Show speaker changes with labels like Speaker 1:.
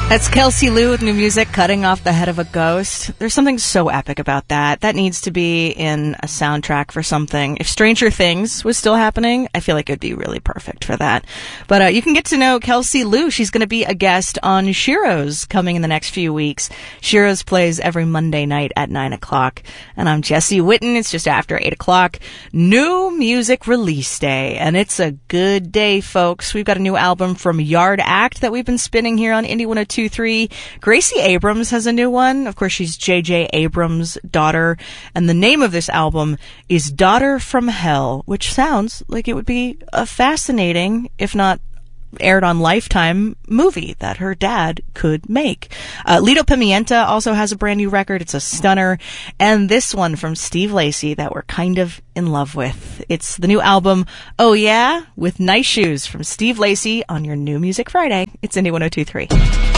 Speaker 1: That's Kelsey Lou with new music, Cutting Off the Head of a Ghost. There's something so epic about that. That needs to be in a soundtrack for something. If Stranger Things was still happening, I feel like it would be really perfect for that. But you can get to know Kelsey Lou. She's going to be a guest on Shiro's coming in the next few weeks. Shiro's plays every Monday night at 9 o'clock. And I'm Jesse Witten. It's just after 8 o'clock. New music release day. And it's a good day, folks. We've got a new album from Yard Act that we've been spinning here on Indie 102.3. Gracie Abrams has a new one. Of course, she's J.J. Abrams' daughter. And the name of this album is Daughter from Hell, which sounds like it would be a fascinating, if not aired on Lifetime, movie that her dad could make. Lido Pimienta also has a brand new record. It's a stunner. And this one from Steve Lacy that we're kind of in love with. It's the new album, Oh Yeah, with Nice Shoes from Steve Lacy on your New Music Friday. It's Indie 102.3.